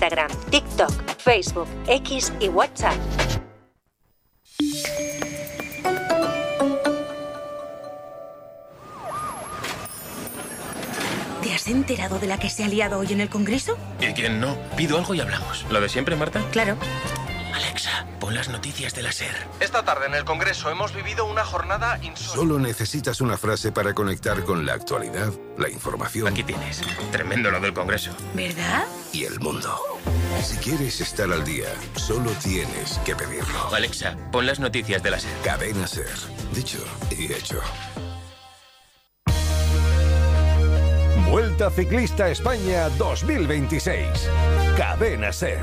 Instagram, TikTok, Facebook, X y WhatsApp. ¿Te has enterado de la que se ha liado hoy en el Congreso? ¿Y quién no? Pido algo y hablamos. ¿Lo de siempre, Marta? Claro. Alexa, pon las noticias de la SER. Esta tarde en el Congreso hemos vivido una jornada insólita. Solo necesitas una frase para conectar con la actualidad, la información. Aquí tienes. Tremendo lo del Congreso. ¿Verdad? Y el mundo. Si quieres estar al día, solo tienes que pedirlo. Alexa, pon las noticias de la SER. Cadena SER. Dicho y hecho. Vuelta Ciclista España 2026. Cadena SER.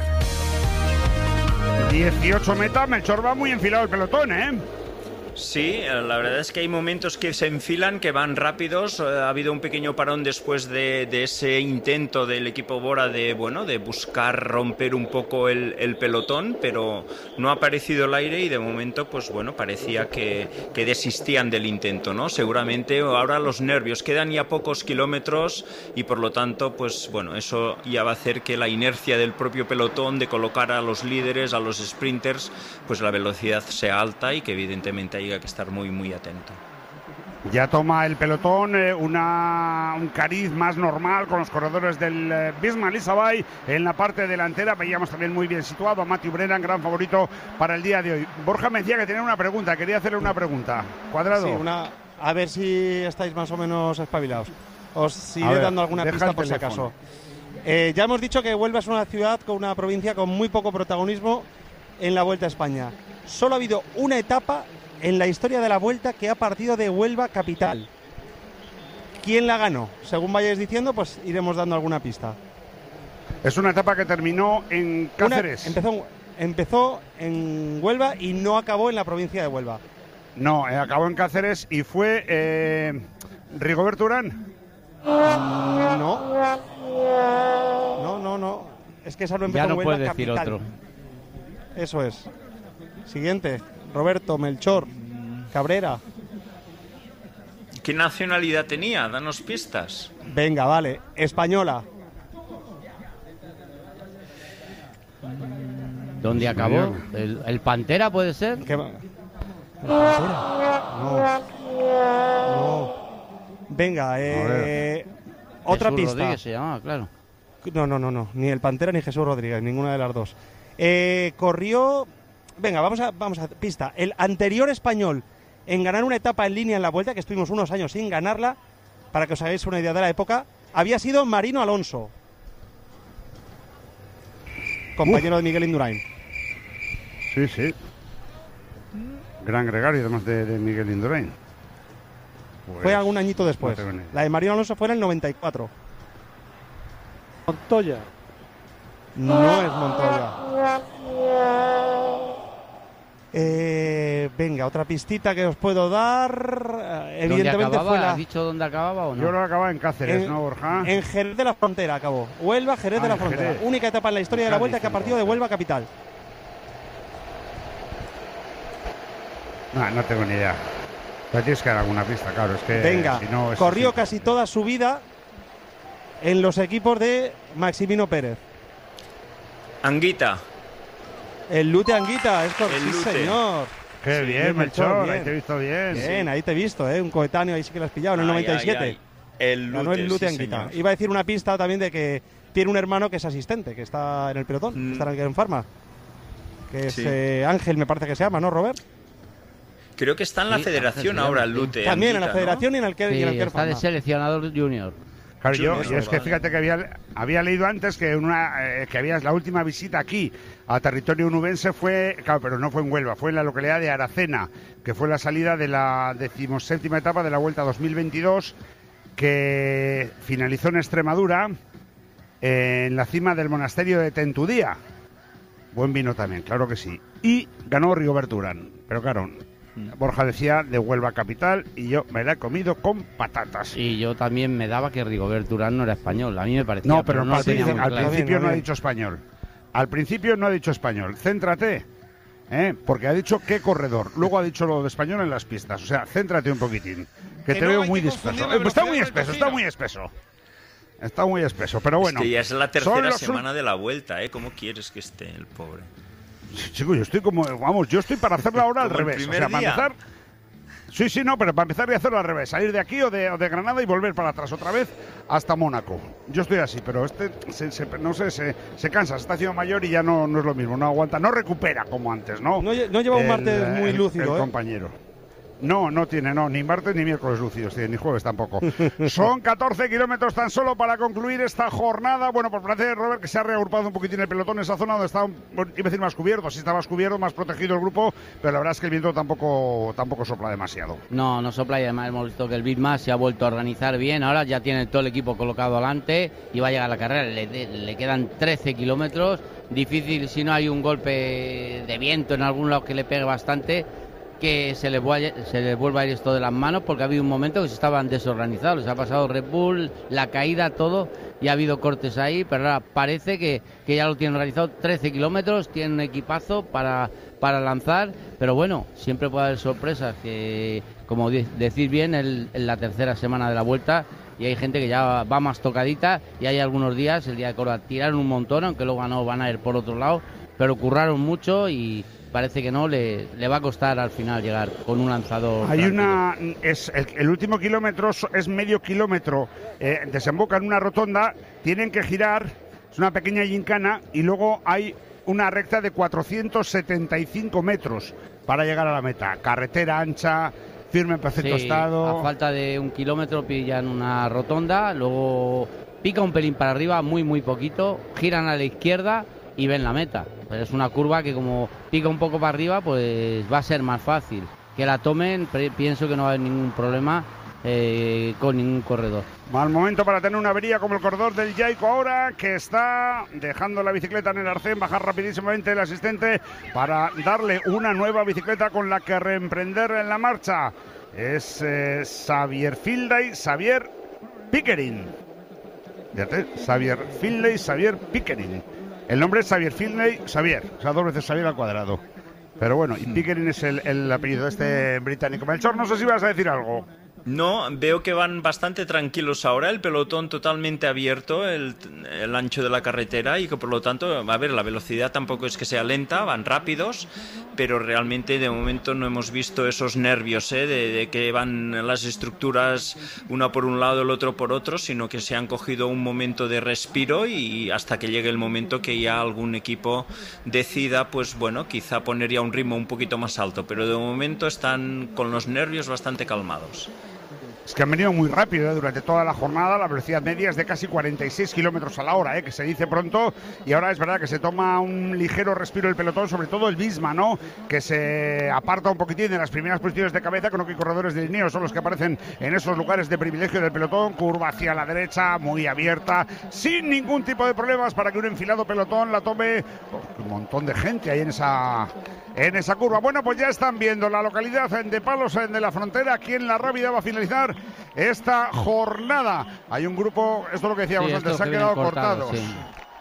18 metas, Melchor, va muy enfilado el pelotón, ¿eh? Sí, la verdad es que hay momentos que se enfilan, que van rápidos. Ha habido un pequeño parón después de ese intento del equipo Bora de buscar romper un poco el pelotón, pero no ha aparecido el aire y de momento, pues bueno, parecía que desistían del intento, ¿no? Seguramente ahora los nervios, quedan ya pocos kilómetros y por lo tanto, pues bueno, eso ya va a hacer que la inercia del propio pelotón de colocar a los líderes, a los sprinters, pues la velocidad sea alta y que evidentemente hay que estar muy muy atento. Ya toma el pelotón un cariz más normal con los corredores del Bismarck Isabay en la parte delantera. Veíamos también muy bien situado a Matthew Brennan, gran favorito para el día de hoy. Borja me decía que tenía una pregunta, quería hacerle una pregunta. Cuadrado. Sí, a ver si estáis más o menos espabilados. Os iré dando alguna pista por si acaso. Ya hemos dicho que Huelva es una ciudad con una provincia con muy poco protagonismo en la Vuelta a España. Solo ha habido una etapa en la historia de la Vuelta que ha partido de Huelva capital. ¿Quién la ganó? Según vayáis diciendo, pues iremos dando alguna pista. Es una etapa que terminó en Cáceres. Empezó en Huelva y no acabó en la provincia de Huelva. No, acabó en Cáceres y fue Rigoberto Urán. No. Es que esa no empezó ya no en Huelva puedes decir capital. otro. Eso es. Siguiente. Roberto, Melchor, Cabrera. ¿Qué nacionalidad tenía? Danos pistas. Venga, vale. Española. ¿Dónde acabó? ¿El Pantera puede ser? ¿El Pantera? No. Venga, otra Jesús pista. Rodríguez se llamaba, claro. No. Ni el Pantera ni Jesús Rodríguez, ninguna de las dos. Corrió... Venga, vamos a pista. El anterior español en ganar una etapa en línea en la Vuelta, que estuvimos unos años sin ganarla, para que os hagáis una idea de la época, había sido Marino Alonso, compañero de Miguel Indurain. Sí. Gran gregario, además de Miguel Indurain. Pues, fue algún añito después. No la de Marino Alonso fue en el 94. Montoya. No es Montoya. Venga, otra pistita que os puedo dar. Evidentemente acababa? fue la... ¿Has dicho dónde acababa o no? Yo creo que acababa en Cáceres, ¿no, Borja? En Jerez de la Frontera acabó. Huelva, Jerez de la Frontera. Jerez. Única etapa en la historia de la Vuelta que ha partido de Huelva capital. No tengo ni idea. Pero tienes que dar alguna pista, claro. Es que Venga, si no, corrió casi toda su vida en los equipos de Maximino Pérez. Anguita. El Lute Anguita, es correcto. El Sí, Lute. señor. Qué Sí, bien, Melchor, ahí te he visto bien. Bien, ahí te he visto, un coetáneo, ahí sí que lo has pillado, en el 97. El Ganó el Lute Anguita. señor. Iba a decir una pista también de que tiene un hermano que es asistente, que está en el pelotón, que está en Farma. Que es Ángel, me parece que se llama, ¿no, Robert? Creo que está en la federación ahora el Lute. También en la Anguita, federación y en el que está de seleccionador junior. Claro, yo es que fíjate que había leído antes que que había la última visita aquí a territorio onubense fue, claro, pero no fue en Huelva, fue en la localidad de Aracena, que fue la salida de la 17ª etapa de la Vuelta 2022, que finalizó en Extremadura, en la cima del monasterio de Tentudía. Buen vino también, claro que sí. Y ganó Rigoberto Urán, pero claro, Borja decía de Huelva capital y yo me la he comido con patatas. Y yo también me daba que Rigoberto Urán no era español. A mí me parecía. No, pero al principio no ha dicho español. Al principio no ha dicho español. Céntrate, porque ha dicho qué corredor. Luego ha dicho lo de español en las pistas. O sea, céntrate un poquitín. Que te veo muy disperso. Está muy espeso, está muy espeso. Está muy espeso, pero bueno. Es que ya es la tercera semana de la vuelta, ¿eh? ¿Cómo quieres que esté el pobre? Chico, yo estoy como... Vamos, yo estoy para hacerlo ahora al revés. O sea, para empezar... Sí, no, pero para empezar voy a hacerlo al revés. Salir de aquí o de Granada y volver para atrás otra vez hasta Mónaco. Yo estoy así, pero no sé, se cansa, se está haciendo mayor y ya no es lo mismo. No aguanta, no recupera como antes, ¿no? No lleva un martes muy lúcido, el compañero. No tiene, ni martes ni miércoles lúcidos, ni jueves tampoco. Son 14 kilómetros tan solo para concluir esta jornada. Bueno, por parece, Robert, que se ha reagrupado un poquitín el pelotón en esa zona donde estaba, iba a decir más cubierto, sí está más cubierto, más protegido el grupo, pero la verdad es que el viento tampoco sopla demasiado. No sopla, y además hemos visto que el Bitma se ha vuelto a organizar bien. Ahora ya tiene todo el equipo colocado adelante y va a llegar a la carrera. Le quedan 13 kilómetros. Difícil si no hay un golpe de viento en algún lado que le pegue bastante, que se les vuelva a ir esto de las manos, porque ha habido un momento que se estaban desorganizados, les ha pasado Red Bull, la caída, todo, y ha habido cortes ahí, pero ahora parece que ya lo tienen organizado. 13 kilómetros, tienen un equipazo para lanzar, pero bueno, siempre puede haber sorpresas, que como decís bien, en la tercera semana de la vuelta, y hay gente que ya va más tocadita, y hay algunos días, el día de Córdoba, tiraron un montón, aunque luego no van a ir por otro lado, pero curraron mucho y parece que no, le va a costar al final llegar con un lanzador. Hay el último kilómetro es medio kilómetro, desemboca en una rotonda, tienen que girar, es una pequeña gincana, y luego hay una recta de 475 metros para llegar a la meta. Carretera ancha, firme en perfecto estado. A falta de un kilómetro pillan una rotonda, luego pica un pelín para arriba, muy poquito, giran a la izquierda y ven la meta. Pero es una curva que, como pica un poco para arriba, pues va a ser más fácil que la tomen. Pienso que no va a haber ningún problema con ningún corredor. Mal momento para tener una avería como el corredor del Jaico ahora, que está dejando la bicicleta en el arcén, bajar rapidísimamente el asistente para darle una nueva bicicleta con la que reemprender en la marcha. Es Xavier Finlay, Xavier Pickering. Fíjate, Xavier Finlay, Xavier Pickering. El nombre es Xavier Finlay, Xavier, o sea, 2 veces Xavier al cuadrado. Pero bueno, y Pickering es el apellido de este británico. Melchor, no sé si vas a decir algo. No, veo que van bastante tranquilos ahora, el pelotón totalmente abierto, el ancho de la carretera, y que por lo tanto, a ver, la velocidad tampoco es que sea lenta, van rápidos, pero realmente de momento no hemos visto esos nervios de que van las estructuras una por un lado, el otro por otro, sino que se han cogido un momento de respiro, y hasta que llegue el momento que ya algún equipo decida, pues bueno, quizá poner ya un ritmo un poquito más alto, pero de momento están con los nervios bastante calmados. Es que han venido muy rápido durante toda la jornada. La velocidad media es de casi 46 kilómetros a la hora, que se dice pronto. Y ahora es verdad que se toma un ligero respiro el pelotón, sobre todo el Visma, ¿no? Que se aparta un poquitín de las primeras posiciones de cabeza, con lo que corredores de Ineos son los que aparecen en esos lugares de privilegio del pelotón. Curva hacia la derecha, muy abierta, sin ningún tipo de problemas para que un enfilado pelotón la tome. Un montón de gente ahí en esa curva. Bueno, pues ya están viendo la localidad de Palos de la Frontera. Aquí en La Rábida va a finalizar esta jornada. Hay un grupo, esto es lo que decíamos antes, se han quedado cortados. Sí.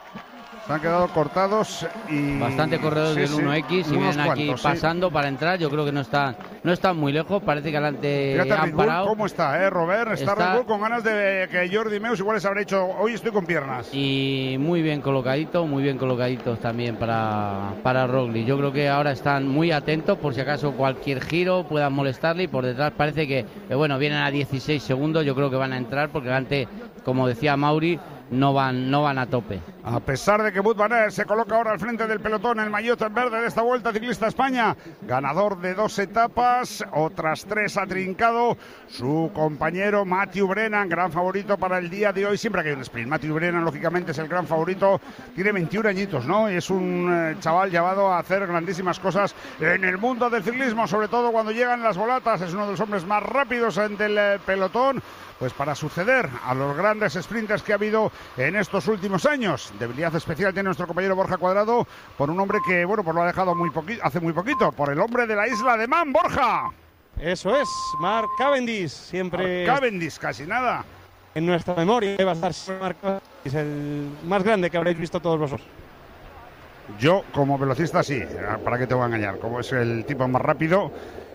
Se han quedado cortados y... Bastante corredores del 1X y vienen aquí pasando para entrar. Yo creo que no están muy lejos. Parece que adelante fíjate, han parado. ¿Cómo está, Robert? Está Red Bull con ganas de que Jordi Meus igual les habrá dicho, hoy estoy con piernas. Y muy bien colocaditos también para Roglic. Yo creo que ahora están muy atentos por si acaso cualquier giro pueda molestarle, y por detrás parece que bueno, vienen a 16 segundos. Yo creo que van a entrar porque delante, como decía Mauri, no van a tope. A pesar de que Wout van Aert se coloca ahora al frente del pelotón, el maillot en verde de esta Vuelta Ciclista España, ganador de 2 etapas, otras 3 ha trincado su compañero Matthew Brennan, gran favorito para el día de hoy. Siempre que hay un sprint, Matthew Brennan lógicamente es el gran favorito, tiene 21 añitos, ¿no? Y es un chaval llevado a hacer grandísimas cosas en el mundo del ciclismo, sobre todo cuando llegan las volatas. Es uno de los hombres más rápidos del pelotón, pues para suceder a los grandes sprinters que ha habido en estos últimos años. Debilidad especial tiene nuestro compañero Borja Cuadrado por un hombre que, bueno, pues lo ha dejado hace muy poquito, por el hombre de la isla de Man, Borja. Eso es, Mark Cavendish, siempre... Mark Cavendish, casi nada. En nuestra memoria va a estar Mark Cavendish, el más grande que habréis visto todos vosotros. Yo, como velocista, sí, para qué te voy a engañar, como es el tipo más rápido.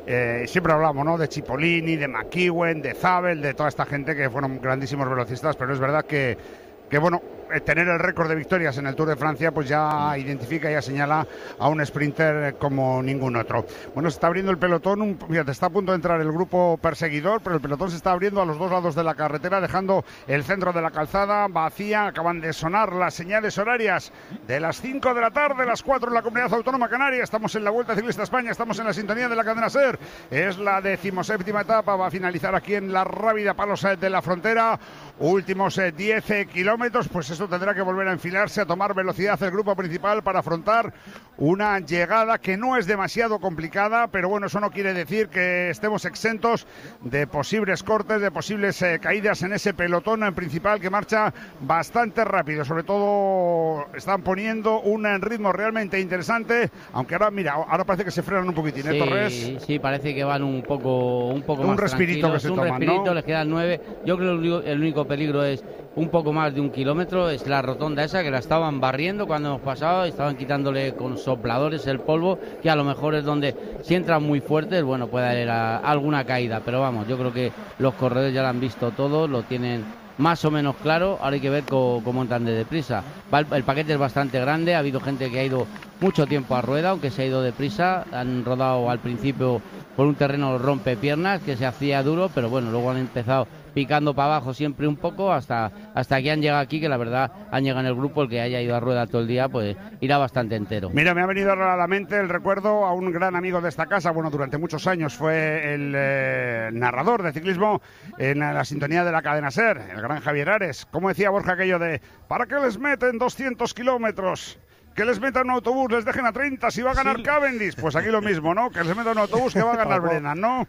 Siempre hablamos, ¿no?, de Cipollini, de McEwen, de Zabel, de toda esta gente que fueron grandísimos velocistas, pero es verdad que bueno, tener el récord de victorias en el Tour de Francia pues ya identifica, ya señala a un sprinter como ningún otro. Bueno, se está abriendo el pelotón, fíjate, está a punto de entrar el grupo perseguidor, pero el pelotón se está abriendo a los dos lados de la carretera, dejando el centro de la calzada vacía. Acaban de sonar las señales horarias de las 5 de la tarde, las 4 en la Comunidad Autónoma Canaria. Estamos en la Vuelta Ciclista España, estamos en la sintonía de la cadena SER. Es la 17ª etapa, va a finalizar aquí en la Rábida Palos de la Frontera. Últimos 10 kilómetros, pues esto tendrá que volver a enfilarse, a tomar velocidad el grupo principal para afrontar una llegada que no es demasiado complicada, pero bueno, eso no quiere decir que estemos exentos de posibles cortes, de posibles caídas en ese pelotón principal que marcha bastante rápido. Sobre todo están poniendo un ritmo realmente interesante, aunque ahora, mira, ahora parece que se frenan un poquitín, sí, Torres. Sí, parece que van un poco más respirito que se toman, un respirito, ¿no? Les quedan 9. Yo creo que el único peligro es un poco más de 1 kilómetro, es la rotonda esa que la estaban barriendo cuando hemos pasado, estaban quitándole con sopladores el polvo, que a lo mejor es donde, si entran muy fuertes, bueno, puede haber alguna caída, pero vamos, yo creo que los corredores ya lo han visto todo, lo tienen más o menos claro, ahora hay que ver cómo entran de deprisa. El paquete es bastante grande, ha habido gente que ha ido mucho tiempo a rueda, aunque se ha ido deprisa, han rodado al principio por un terreno rompepiernas que se hacía duro, pero bueno, luego han empezado picando para abajo siempre un poco hasta que han llegado aquí, que la verdad han llegado en el grupo. El que haya ido a rueda todo el día pues irá bastante entero. Mira, me ha venido a la mente el recuerdo a un gran amigo de esta casa, bueno, durante muchos años fue el narrador de ciclismo en la sintonía de la cadena SER, el gran Javier Ares. ¿Cómo decía Borja aquello de ¿para qué les meten 200 kilómetros? Que les metan un autobús, les dejen a 30 si va a ganar Cavendish. Pues aquí lo mismo, ¿no? Que les metan un autobús que va a ganar Brennan, ¿no?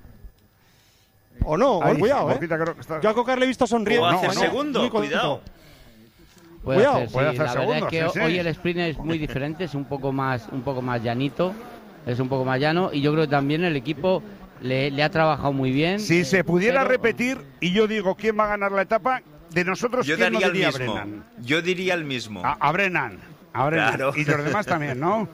O no, cuidado, Borjita, creo que está... Yo a Cocar le he visto sonriendo. O hacer segundo, cuidado. Puede hacer segundos, verdad es que sí. Hoy el sprint es muy diferente, es un poco más llanito, es un poco más llano, y yo creo que también el equipo le ha trabajado muy bien. Si se pudiera repetir, y yo digo quién va a ganar la etapa, de nosotros, yo ¿quién daría no diría el mismo. Brennan? Yo diría el mismo. A Brennan. Claro. Y los demás también, ¿no?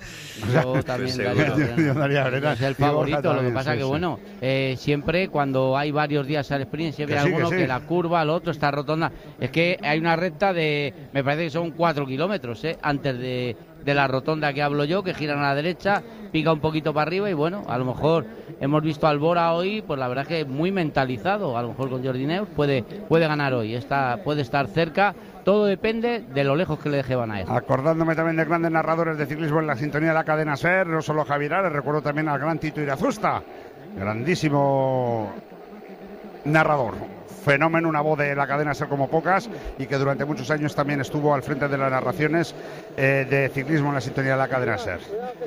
Yo también daría a Brennan. Es el favorito, lo que pasa que bueno, siempre cuando hay varios días al sprint, siempre hay alguno que la curva, el otro, esta rotonda, es que hay una recta de, me parece que son 4 kilómetros, antes de la rotonda que hablo yo, que giran a la derecha, pica un poquito para arriba y bueno, a lo mejor hemos visto al Bora hoy, pues la verdad es que muy mentalizado, a lo mejor con Jordi Neus puede ganar hoy, puede estar cerca. Todo depende de lo lejos que le deje Van Aert. Acordándome también de grandes narradores de ciclismo en la sintonía de la cadena SER, no solo Javier Ares, recuerdo también al gran Tito Irazusta, grandísimo narrador, fenómeno, una voz de la cadena SER como pocas, y que durante muchos años también estuvo al frente de las narraciones de ciclismo en la sintonía de la cadena SER.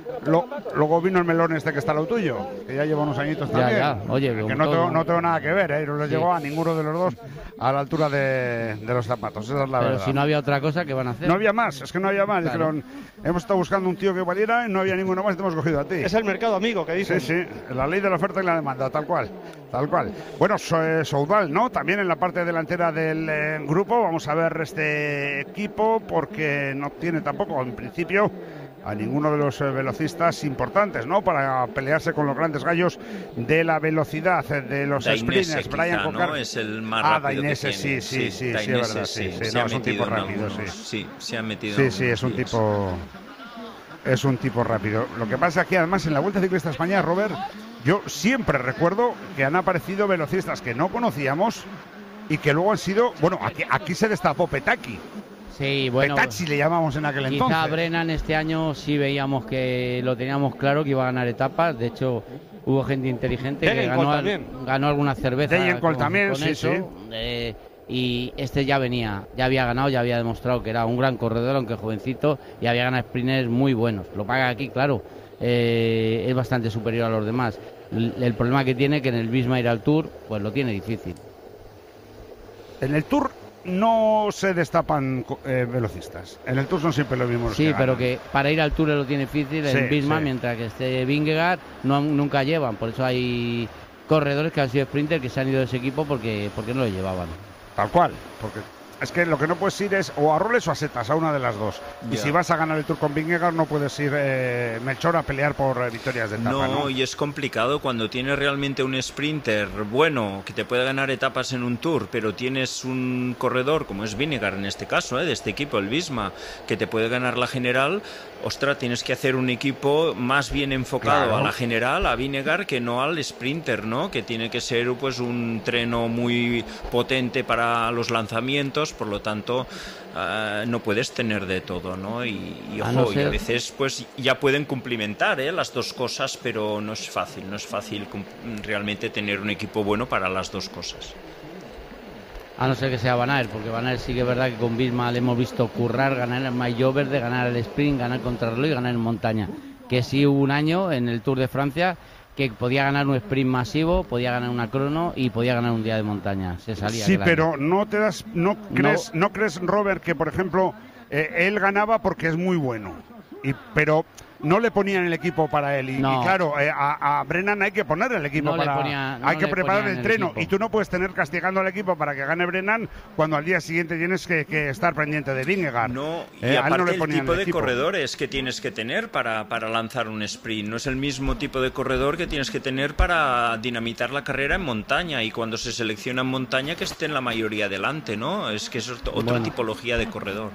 Luego vino el melón este que está lo tuyo, que ya lleva unos añitos también. Ya. Oye, que no tengo nada que ver, no le llegó a ninguno de los dos a la altura de los zapatos, esa es la verdad. Pero si no había otra cosa, ¿qué van a hacer? No había más, es que no había más. Claro. Dijeron, hemos estado buscando un tío que valiera y no había ninguno más y te hemos cogido a ti. Es el mercado amigo que dicen. Sí, la ley de la oferta y la demanda, tal cual. Bueno, Soudal, ¿no? También en la parte delantera del grupo. Vamos a ver este equipo porque no tiene tampoco, en principio, a ninguno de los velocistas importantes, ¿no? Para pelearse con los grandes gallos de la velocidad de los sprinters. Brian Cocar, ¿no? Es el más rápido Dainese, que tiene. sí, es verdad. Sí, no, es un tipo rápido, Sí, se ha metido. Sí, es un tipo... Es un tipo rápido. Lo que pasa es que además en la Vuelta Ciclista España, Robert, yo siempre recuerdo que han aparecido velocistas que no conocíamos y que luego han sido... Bueno, aquí se destapó Petacchi. Sí, bueno, Petacchi le llamamos en aquel entonces. Quizá Brennan este año sí veíamos que lo teníamos claro que iba a ganar etapas. De hecho, hubo gente inteligente que ganó alguna cerveza. Degenkolb también, con eso. Y este ya había ganado, ya había demostrado que era un gran corredor, aunque jovencito, y había ganado sprinters muy buenos. Lo paga aquí, claro, es bastante superior a los demás. El problema que tiene que en el Visma ir al Tour, pues lo tiene difícil. En el Tour no se destapan velocistas. En el Tour son siempre los mismos. Sí, pero que para ir al Tour lo tiene difícil en Visma, mientras que este Vingegaard nunca llevan. Por eso hay corredores que han sido sprinters que se han ido de ese equipo porque no lo llevaban. Tal cual, porque es que lo que no puedes ir es o a roles o a setas, a una de las dos. Y si vas a ganar el Tour con Vingegaard no puedes ir, Melchor, a pelear por victorias de etapa. No, y es complicado cuando tienes realmente un sprinter bueno que te puede ganar etapas en un Tour, pero tienes un corredor como es Vingegaard en este caso, de este equipo, el Visma, que te puede ganar la general. Ostras, tienes que hacer un equipo más bien enfocado a la general, a Vingegaard, que no al sprinter, ¿no? Que tiene que ser pues un treno muy potente para los lanzamientos, por lo tanto no puedes tener de todo, ¿no? Y ojo, y a veces pues ya pueden cumplimentar las dos cosas, pero no es fácil realmente tener un equipo bueno para las dos cosas. A no ser que sea Van Aert, porque Van Aert sí que es verdad que con Visma le hemos visto currar, ganar el maillot verde, ganar el sprint, ganar contrarreloj y ganar en montaña. Que sí hubo un año en el Tour de Francia que podía ganar un sprint masivo, podía ganar una crono y podía ganar un día de montaña. Se salía. Sí, pero no crees, Robert, que por ejemplo él ganaba porque es muy bueno, pero no le ponían el equipo para él. Y claro, a Brennan hay que poner el equipo hay que preparar el entreno. Y tú no puedes tener castigando al equipo para que gane Brennan cuando al día siguiente tienes que estar pendiente de Vingegaard. Y aparte el tipo de corredores que tienes que tener para lanzar un sprint. No es el mismo tipo de corredor que tienes que tener para dinamitar la carrera en montaña. Y cuando se selecciona en montaña que estén la mayoría delante, ¿no? Es que es otra tipología de corredor.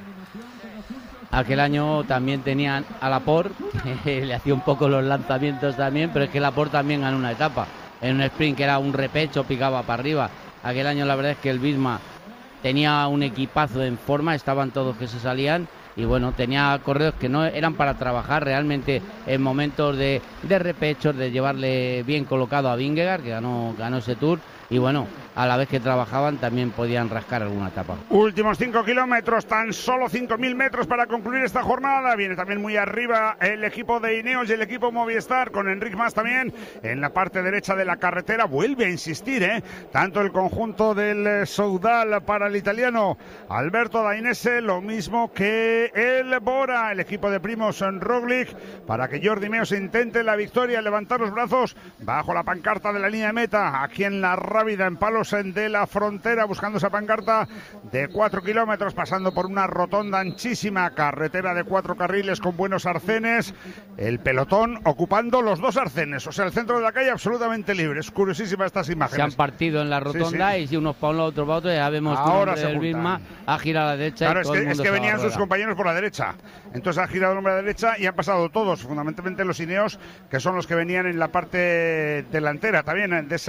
Aquel año también tenían a Laporte, le hacía un poco los lanzamientos también, pero es que Laporte también ganó una etapa. En un sprint que era un repecho, picaba para arriba. Aquel año la verdad es que el Visma tenía un equipazo en forma, estaban todos que se salían. Y bueno, tenía corredores que no eran para trabajar realmente en momentos de repechos, de llevarle bien colocado a Vingegaard, que ganó ese Tour. Y bueno, a la vez que trabajaban también podían rascar alguna etapa. Últimos 5 kilómetros, tan solo 5.000 metros para concluir esta jornada. Viene también muy arriba el equipo de Ineos y el equipo Movistar, con Enric Mas también en la parte derecha de la carretera. Vuelve a insistir, tanto el conjunto del Soudal para el italiano Alberto Dainese, lo mismo que el Bora, el equipo de Primož Roglič, para que Jordi Meeus intente la victoria, levantar los brazos bajo la pancarta de la línea de meta, aquí en la Rábida, en Palos de la Frontera, buscando esa pancarta de 4 kilómetros, pasando por una rotonda anchísima, carretera de 4 carriles con buenos arcenes, el pelotón ocupando los 2 arcenes, o sea, el centro de la calle absolutamente libre. Es curiosísima estas imágenes. Se han partido en la rotonda, y si unos para un lado, otros para otro, ya vemos que ahora el Visma ha girado a la derecha. Claro, y todo es que venían sus compañeros por la derecha, entonces ha girado el hombre a la derecha y han pasado todos, fundamentalmente los Ineos, que son los que venían en la parte delantera también de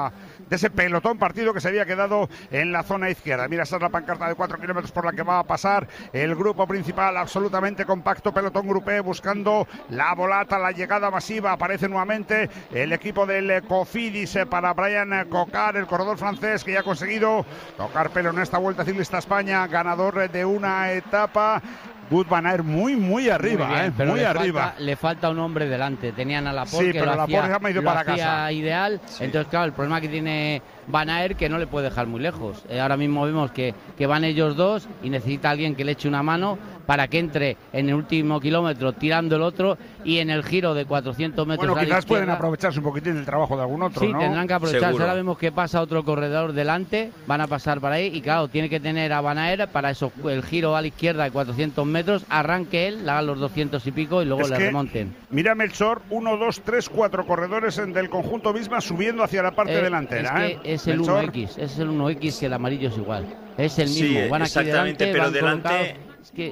ese pelotón partido que se había quedado en la zona izquierda. Mira, esa es la pancarta de 4 kilómetros por la que va a pasar el grupo principal, absolutamente compacto, pelotón grupé, buscando la volata, la llegada masiva. Aparece nuevamente el equipo del Cofidis para Brian Cocar, el corredor francés, que ya ha conseguido tocar pelo en esta Vuelta Ciclista a España, ganador de una etapa. Wout van Aert muy arriba, muy bien, pero muy arriba. Le falta un hombre delante. Tenían a Laporte, sí, pero lo hacía ideal. Sí. Entonces, claro, el problema que tiene Van Aert que no le puede dejar muy lejos. Ahora mismo vemos que van ellos dos y necesita alguien que le eche una mano para que entre en el último kilómetro tirando el otro y en el giro de 400 metros. Bueno, quizás pueden aprovecharse un poquitín del trabajo de algún otro, sí, ¿no? Tendrán que aprovecharse. Ahora vemos que pasa otro corredor delante, van a pasar para ahí y claro, tiene que tener a Van Aert para eso, el giro a la izquierda de 400 metros, arranque él, haga los 200 y pico y luego le remonten. Mira, Melchor, 1, 2, 3, 4 corredores del conjunto Visma subiendo hacia la parte delantera. Es el 1X, es el 1X, que el amarillo es igual. Es el mismo. Sí, van aquí exactamente, delante, pero van delante... Es que...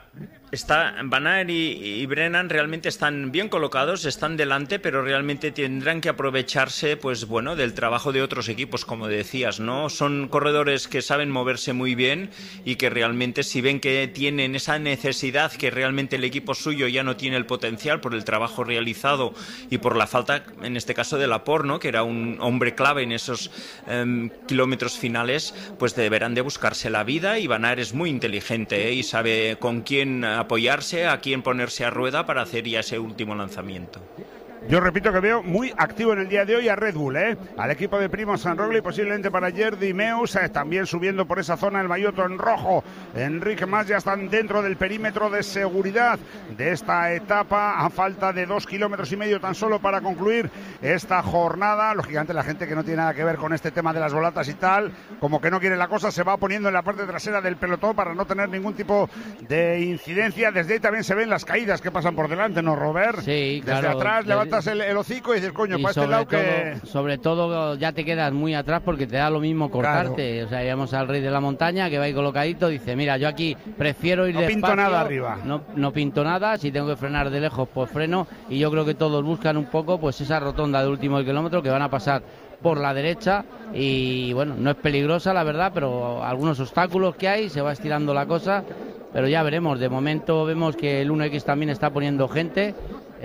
Van Aert y Brennan realmente están bien colocados, están delante, pero realmente tendrán que aprovecharse, pues bueno, del trabajo de otros equipos, como decías, ¿no? Son corredores que saben moverse muy bien y que realmente, si ven que tienen esa necesidad, que realmente el equipo suyo ya no tiene el potencial por el trabajo realizado y por la falta, en este caso, de Laporte, ¿no? Que era un hombre clave en esos kilómetros finales, pues deberán de buscarse la vida. Y Van Aert es muy inteligente, y sabe con quién apoyarse, a quién ponerse a rueda para hacer ya ese último lanzamiento. Yo repito que veo muy activo en el día de hoy a Red Bull, al equipo de Primo Sanrogli, posiblemente para Jordi Meus, también subiendo por esa zona el maillot en rojo. Enrique Mas ya están dentro del perímetro de seguridad de esta etapa, a falta de 2,5 kilómetros tan solo para concluir esta jornada. Lógicamente la gente que no tiene nada que ver con este tema de las volatas y tal, como que no quiere la cosa, se va poniendo en la parte trasera del pelotón para no tener ningún tipo de incidencia. Desde ahí también se ven las caídas que pasan por delante, ¿no, Robert? Sí, desde claro. Atrás levantas el hocico y dices, coño, para este lado que... Sobre todo ya te quedas muy atrás porque te da lo mismo cortarte. Claro. O sea, íbamos al rey de la montaña que va ahí colocadito, dice, mira, yo aquí prefiero ir despacio. No pinto nada arriba. No pinto nada, si tengo que frenar de lejos, pues freno. Y yo creo que todos buscan un poco pues esa rotonda del último kilómetro que van a pasar por la derecha y bueno, no es peligrosa la verdad, pero algunos obstáculos que hay, se va estirando la cosa, pero ya veremos. De momento vemos que el 1X también está poniendo gente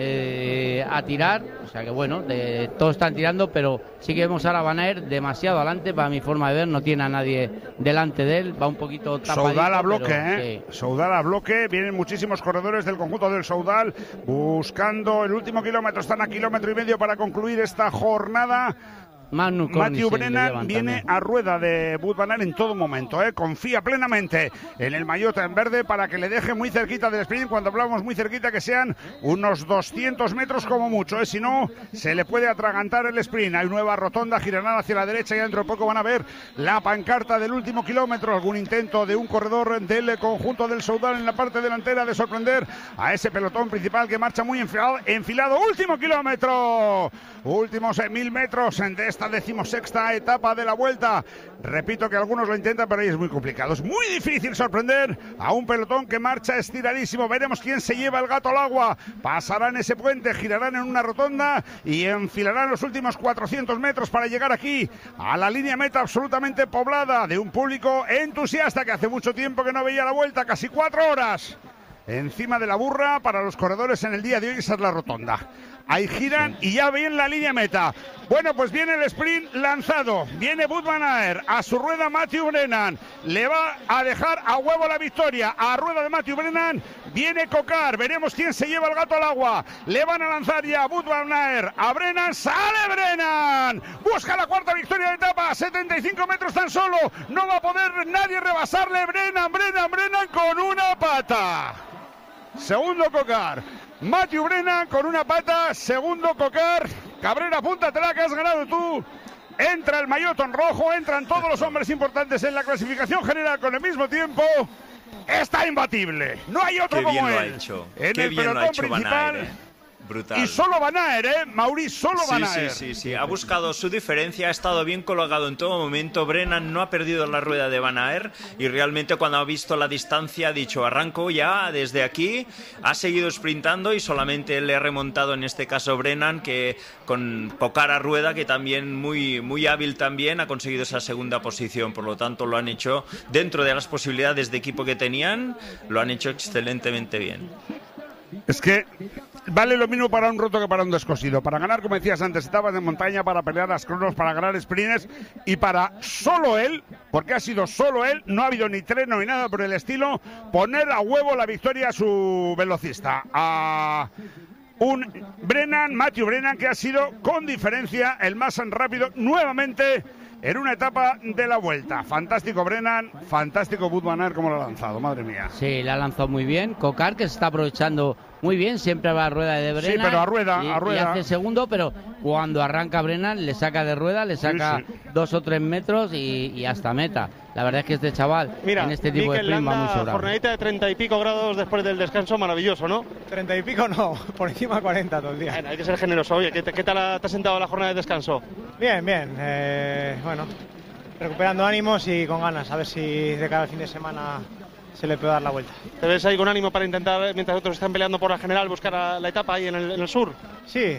a tirar, o sea que bueno, todos están tirando, pero sí que vemos ahora Van Aert demasiado adelante para mi forma de ver, no tiene a nadie delante de él, va un poquito tapadito. Soudal a bloque, sí. Soudal a bloque, vienen muchísimos corredores del conjunto del Soudal buscando el último kilómetro, están a 1,5 kilómetros para concluir esta jornada. Matthew Brennan viene a rueda de Wout van Aert en todo momento, confía plenamente en el maillot en verde para que le deje muy cerquita del sprint. Cuando hablamos muy cerquita, que sean unos 200 metros como mucho, si no se le puede atragantar el sprint. Hay nueva rotonda, girarán hacia la derecha y dentro de poco van a ver la pancarta del último kilómetro. Algún intento de un corredor del conjunto del Soudal en la parte delantera de sorprender a ese pelotón principal que marcha muy enfilado. Último kilómetro, últimos 1.000 metros de esta 16ª etapa de la Vuelta. Repito que algunos lo intentan, pero ahí es muy complicado. Es muy difícil sorprender a un pelotón que marcha estiradísimo. Veremos quién se lleva el gato al agua. Pasarán ese puente, girarán en una rotonda y enfilarán los últimos 400 metros para llegar aquí a la línea meta absolutamente poblada de un público entusiasta que hace mucho tiempo que no veía la Vuelta, casi 4 horas encima de la burra para los corredores en el día de hoy. Esa es la rotonda. Ahí giran y ya ven la línea meta. Bueno, pues viene el sprint lanzado. Viene Wout van Aert. A su rueda Matthew Brennan. Le va a dejar a huevo la victoria. A rueda de Matthew Brennan viene Cocar. Veremos quién se lleva el gato al agua. Le van a lanzar ya a Wout van Aert. A Brennan. ¡Sale Brennan! Busca la 4ª victoria de etapa. 75 metros tan solo. No va a poder nadie rebasarle. Brennan con una pata. Segundo Cocar. Matthew Brennan con una pata, segundo Cocar. Cabrera, apúntatela que has ganado tú. Entra el maillot en rojo, entran todos los hombres importantes en la clasificación general con el mismo tiempo. Está imbatible, no hay otro como él. En el pelotón principal. Brutal. Y solo Van Aert, Mauri, solo Van Aert. Sí. Ha buscado su diferencia, ha estado bien colocado en todo momento. Brennan no ha perdido la rueda de Van Aert y realmente cuando ha visto la distancia ha dicho, arranco ya desde aquí. Ha seguido sprintando y solamente le ha remontado en este caso Brennan, que con Cocar a rueda, que también muy hábil también, ha conseguido esa segunda posición. Por lo tanto, lo han hecho dentro de las posibilidades de equipo que tenían, lo han hecho excelentemente bien. Es que vale lo mismo para un roto que para un descosido. Para ganar, como decías antes, etapas de montaña, para pelear las cronos, para ganar sprints y para solo él, porque ha sido solo él, no ha habido ni treno ni nada por el estilo, poner a huevo la victoria a su velocista. A un Brennan, Matthew Brennan, que ha sido con diferencia el más rápido nuevamente en una etapa de la Vuelta. Fantástico Brennan, fantástico Wout van Aert como lo ha lanzado, madre mía. Sí, la ha lanzado muy bien. Cocar, que se está aprovechando muy bien, siempre va a rueda de Brennan. Sí, pero a rueda. Y hace segundo, pero cuando arranca Brennan le saca de rueda, le saca 2 o 3 metros y hasta meta. La verdad es que este chaval, mira, en este tipo de sprint va muy sobrado. Jornadita de 30 y pico grados después del descanso, maravilloso, ¿no? 30 y pico no, por encima de 40 todo el día. Bueno, hay que ser generoso. Oye, ¿qué tal te ha sentado la jornada de descanso? Bien. Bueno, recuperando ánimos y con ganas, a ver si de cada fin de semana se le puede dar la vuelta. ¿Te ves ahí con ánimo para intentar, mientras otros están peleando por la general, buscar la etapa ahí en el sur? Sí,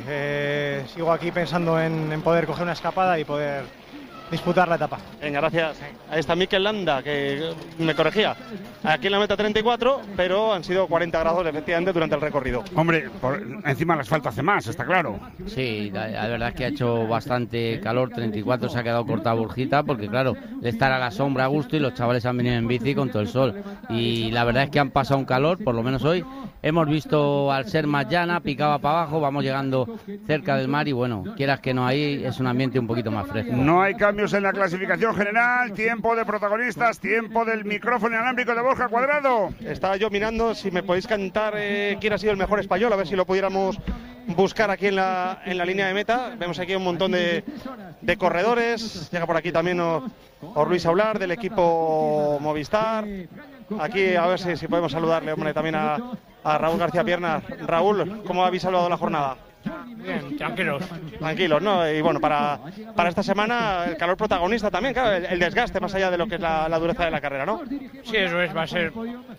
sigo aquí pensando en poder coger una escapada y poder disputar la etapa. Venga, gracias. Ahí está Mikel Landa, que me corregía. Aquí en la meta 34, pero han sido 40 grados efectivamente durante el recorrido. Hombre, encima el asfalto hace más, está claro. Sí, la verdad es que ha hecho bastante calor. 34 se ha quedado corta Burjita, porque claro, de estar a la sombra a gusto y los chavales han venido en bici con todo el sol. Y la verdad es que han pasado un calor, por lo menos hoy, hemos visto al ser más llana, picaba para abajo, vamos llegando cerca del mar y bueno, quieras que no, ahí es un ambiente un poquito más fresco. No hay cambios en la clasificación general, tiempo de protagonistas, tiempo del micrófono inalámbrico de Borja Cuadrado. Estaba yo mirando si me podéis cantar quién ha sido el mejor español, a ver si lo pudiéramos buscar aquí en la línea de meta. Vemos aquí un montón de corredores. Llega por aquí también Luis Aular del equipo Movistar. Aquí a ver si podemos saludarle, hombre, también a Raúl García Piernas. Raúl, ¿cómo habéis saludado la jornada? Bien, tranquilos. Tranquilos, ¿no? Y bueno, para esta semana el calor protagonista también, claro, el desgaste más allá de lo que es la dureza de la carrera, ¿no? Sí, eso es, va a ser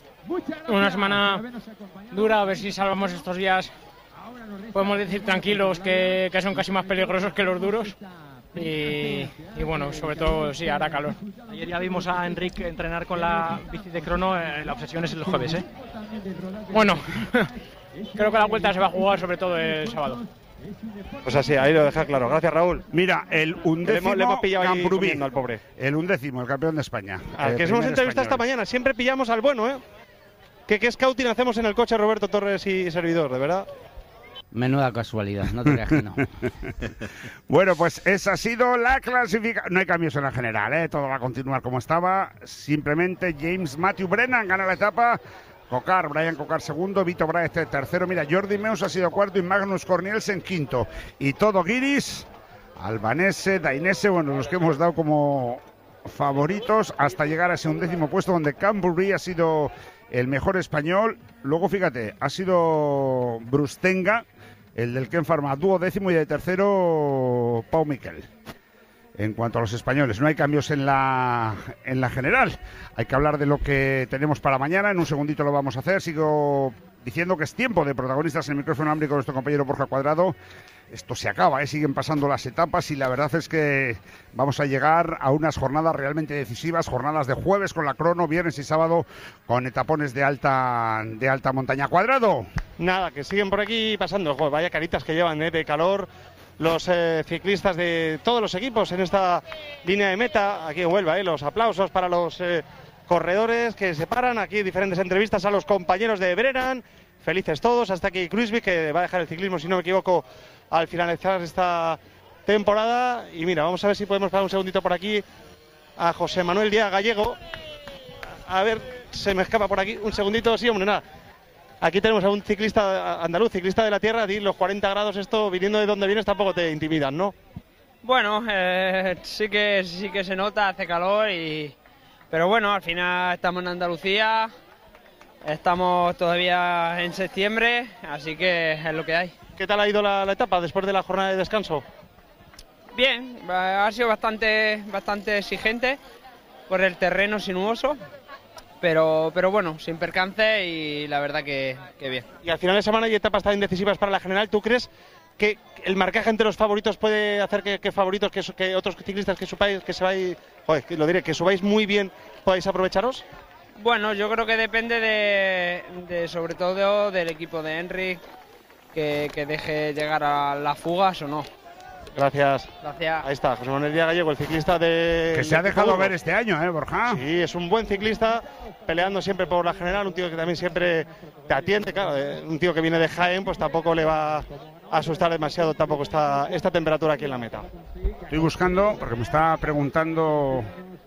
una semana dura, a ver si salvamos estos días. Podemos decir tranquilos que son casi más peligrosos que los duros. Y bueno, sobre todo sí, hará calor. Ayer ya vimos a Enric entrenar con la bici de crono, la obsesión es el jueves, ¿eh? Bueno, creo que la vuelta se va a jugar sobre todo el sábado. Pues así, ahí lo deja claro. Gracias, Raúl. Mira, el undécimo le hemos pillado ahí Camprubí, al pobre. El undécimo, el campeón de España. Al que hemos entrevistado esta mañana, siempre pillamos al bueno, ¿eh? ¿Qué scouting hacemos en el coche, Roberto Torres y servidor, de verdad? Menuda casualidad, no te creas que no. Bueno, pues esa ha sido la clasificación. No hay cambios en la general, ¿eh? Todo va a continuar como estaba. Simplemente James Matthew Brennan gana la etapa. Brian Cocar segundo, Vito Brahe tercero. Mira, Jordi Meus ha sido cuarto y Magnus Cornielsen quinto. Y todo Guiris, Albanese, Dainese, bueno, los que hemos dado como favoritos hasta llegar a ese undécimo puesto donde Cambury ha sido el mejor español. Luego, fíjate, ha sido Brustenga, el del Ken Pharma, duodécimo, y de tercero Pau Miquel. En cuanto a los españoles, no hay cambios en la general. Hay que hablar de lo que tenemos para mañana. En un segundito lo vamos a hacer. Sigo diciendo que es tiempo de protagonistas en el micrófono inalámbrico de nuestro compañero Borja Cuadrado. Esto se acaba, siguen pasando las etapas y la verdad es que vamos a llegar a unas jornadas realmente decisivas, jornadas de jueves con la crono, viernes y sábado con etapones de alta montaña. Cuadrado. Nada, que siguen por aquí pasando. Joder, vaya caritas que llevan de calor los ciclistas de todos los equipos en esta línea de meta. Aquí en Huelva, los aplausos para los corredores que se paran. Aquí diferentes entrevistas a los compañeros de Brennan. Felices todos, hasta aquí Kruijswijk, que va a dejar el ciclismo, si no me equivoco, al finalizar esta temporada. Y mira, vamos a ver si podemos parar un segundito por aquí a José Manuel Díaz Gallego. A ver, se me escapa por aquí un segundito. Sí, hombre, nada. Aquí tenemos a un ciclista andaluz, ciclista de la tierra. Los 40 grados, esto, viniendo de donde vienes, tampoco te intimidan, ¿no? Bueno, sí que se nota, hace calor, pero bueno, al final estamos en Andalucía. Estamos todavía en septiembre, así que es lo que hay. ¿Qué tal ha ido la etapa después de la jornada de descanso? Bien, ha sido bastante exigente por el terreno sinuoso, pero bueno, sin percance y la verdad que bien. Y al final de semana hay etapas también decisivas para la general. ¿Tú crees que el marcaje entre los favoritos puede hacer que favoritos, que otros ciclistas que subáis, que subáis muy bien, podáis aprovecharos? Bueno, yo creo que depende de sobre todo del equipo de Enric, que deje llegar a las fugas o no. Gracias. Gracias. Ahí está, José Manuel Díaz Gallego, el ciclista que se ha dejado ver este año, Borja. Sí, es un buen ciclista, peleando siempre por la general, un tío que también siempre te atiende, claro, un tío que viene de Jaén, pues tampoco le va a asustar demasiado tampoco esta temperatura aquí en la meta. Estoy buscando, porque me está preguntando...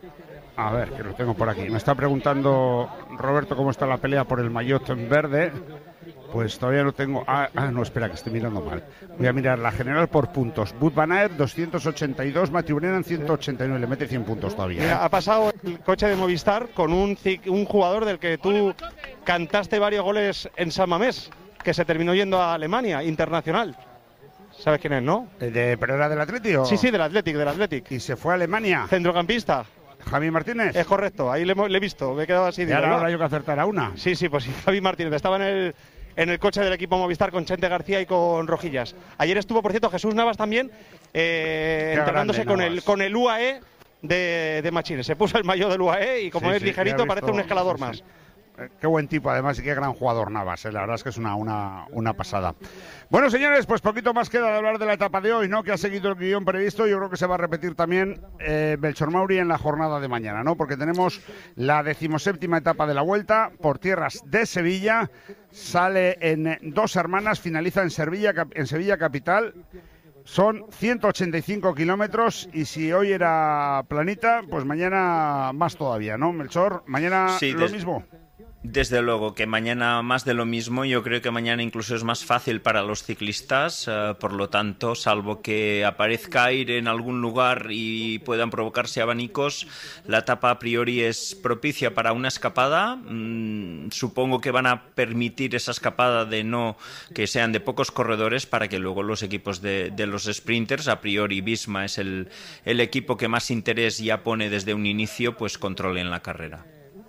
A ver, que lo tengo por aquí. Me está preguntando Roberto cómo está la pelea por el maillot en verde. Pues todavía no tengo... no, espera, que estoy mirando mal. Voy a mirar la general por puntos. Wout van Aert, 282, Matthew Brennan, 189. Le mete 100 puntos todavía. Mira, ha pasado el coche de Movistar con un jugador del que tú cantaste varios goles en San Mamés, que se terminó yendo a Alemania, internacional. ¿Sabes quién es, no? ¿Pero era del Atleti o...? Sí, del Athletic. ¿Y se fue a Alemania? Centrocampista. ¿Javi Martínez? Es correcto, ahí le he visto, me he quedado así. ¿Y ahora yo que acertar una? Sí, pues sí, Javi Martínez. Estaba en el coche del equipo Movistar con Chente García y con Rojillas. Ayer estuvo, por cierto, Jesús Navas también, entrenándose con el UAE de Machines. Se puso el maillot del UAE y como es ligerito parece un escalador más. qué buen tipo además y qué gran jugador Navas, la verdad es que es una pasada. Bueno, señores, pues poquito más queda de hablar de la etapa de hoy, ¿no? Que ha seguido el guión previsto. Yo creo que se va a repetir también Melchor Mauri en la jornada de mañana, ¿no? Porque tenemos la 17ª etapa de la Vuelta por tierras de Sevilla. Sale en Dos Hermanas, finaliza en Sevilla capital. Son 185 kilómetros y si hoy era planita, pues mañana más todavía, ¿no, Melchor? Mañana sí, lo mismo. Desde luego que mañana más de lo mismo. Yo creo que mañana incluso es más fácil para los ciclistas, por lo tanto, salvo que aparezca aire en algún lugar y puedan provocarse abanicos, la etapa a priori es propicia para una escapada. Supongo que van a permitir esa escapada de no que sean de pocos corredores para que luego los equipos de los sprinters, a priori Visma es el equipo que más interés ya pone desde un inicio, pues controlen la carrera.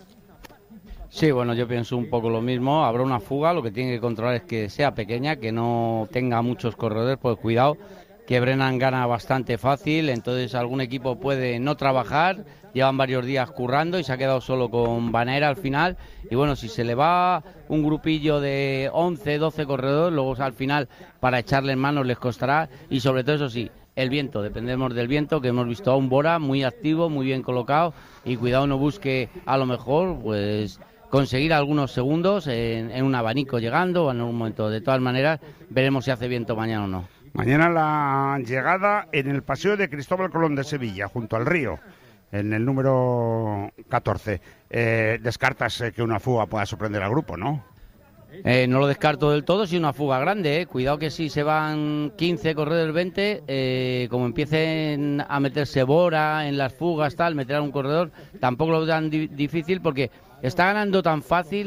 Sí, bueno, yo pienso un poco lo mismo. Habrá una fuga, lo que tiene que controlar es que sea pequeña, que no tenga muchos corredores, pues cuidado, que Brennan gana bastante fácil, entonces algún equipo puede no trabajar, llevan varios días currando y se ha quedado solo con Vanera al final, y bueno, si se le va un grupillo de 11, 12 corredores, luego al final para echarle en manos les costará, y sobre todo eso sí, el viento, dependemos del viento, que hemos visto a un Bora muy activo, muy bien colocado, y cuidado no busque a lo mejor, pues conseguir algunos segundos en un abanico llegando o en un momento. De todas maneras, veremos si hace viento mañana o no. Mañana la llegada en el Paseo de Cristóbal Colón de Sevilla, junto al río, en el número 14. Descartas que una fuga pueda sorprender al grupo, ¿no? No lo descarto del todo, si una fuga grande, Cuidado que si se van 15 corredores 20, como empiecen a meterse Bora en las fugas, meter a un corredor, tampoco lo dan difícil porque está ganando tan fácil,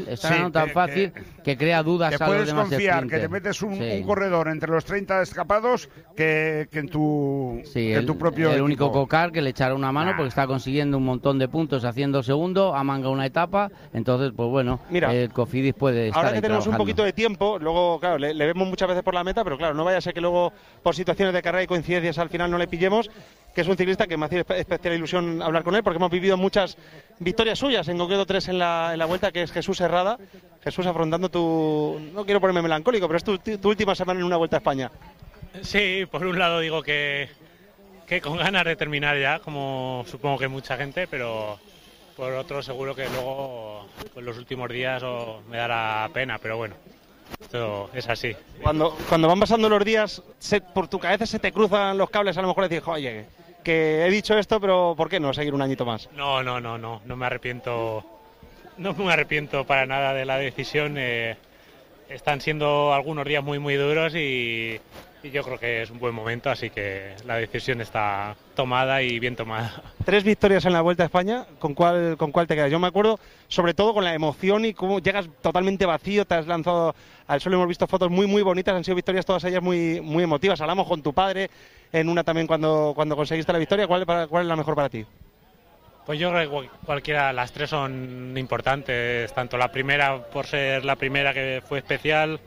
que crea dudas a los demás. Puedes confiar que te metes un corredor entre los 30 escapados que en tu propio el equipo. Único Cocar que le echará una mano porque está consiguiendo un montón de puntos haciendo segundo, amanga una etapa, entonces pues bueno, mira, el Cofidis puede estar ahora que tenemos trabajando. Un poquito de tiempo, luego claro, le vemos muchas veces por la meta, pero claro, no vaya a ser que luego por situaciones de carrera y coincidencias al final no le pillemos, que es un ciclista que me hace especial ilusión hablar con él porque hemos vivido muchas victorias suyas, en concreto 3 en la Vuelta, que es Jesús Herrada. Jesús, afrontando no quiero ponerme melancólico, pero es tu última semana en una Vuelta a España. Sí, por un lado digo que con ganas de terminar ya, como supongo que mucha gente, pero por otro seguro que luego con los últimos días me dará pena, pero bueno, esto es así. Cuando van pasando los días, por tu cabeza se te cruzan los cables, a lo mejor le dices, oye, que he dicho esto, pero ¿por qué no seguir un añito más? No me arrepiento. No me arrepiento para nada de la decisión. Están siendo algunos días muy muy duros y yo creo que es un buen momento, así que la decisión está tomada y bien tomada. 3 victorias en la Vuelta a España, ¿con cuál te quedas? Yo me acuerdo sobre todo con la emoción y cómo llegas totalmente vacío, te has lanzado al suelo, hemos visto fotos muy muy bonitas, han sido victorias todas ellas muy muy emotivas. Hablamos con tu padre en una también cuando conseguiste la victoria. ¿Cuál es la mejor para ti? Pues yo creo que cualquiera, las 3 son importantes, tanto la primera por ser la primera que fue especial,